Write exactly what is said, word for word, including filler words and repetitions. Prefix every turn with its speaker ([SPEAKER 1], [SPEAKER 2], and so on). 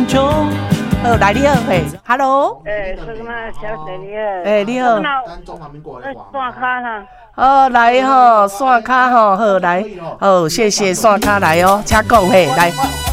[SPEAKER 1] 中。好，来你好，嘿 ，Hello。
[SPEAKER 2] 诶，是个嘛小姐你好。
[SPEAKER 1] 诶，你好。
[SPEAKER 3] 咱中华民国的话。
[SPEAKER 2] 刷卡啦。
[SPEAKER 1] 哦，来吼，刷卡吼，好来，好，谢谢刷卡来哦，请讲嘿，来。